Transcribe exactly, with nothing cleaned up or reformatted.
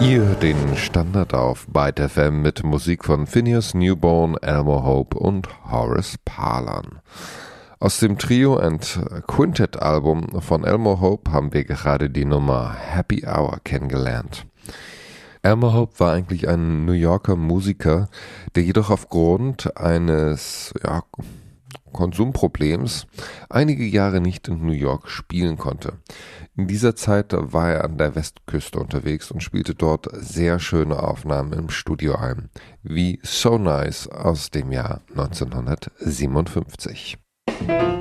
Ihr den Standard auf Byte F M mit Musik von Phineas Newborn, Elmore Hope und Horace Parlan. Aus dem Trio and Quintet Album von Elmore Hope haben wir gerade die Nummer Happy Hour kennengelernt. Elmore Hope war eigentlich ein New Yorker Musiker, der jedoch aufgrund eines ja, Konsumproblems einige Jahre nicht in New York spielen konnte. In dieser Zeit war er an der Westküste unterwegs und spielte dort sehr schöne Aufnahmen im Studio ein, wie So Nice aus dem Jahr neunzehnhundertsiebenundfünfzig.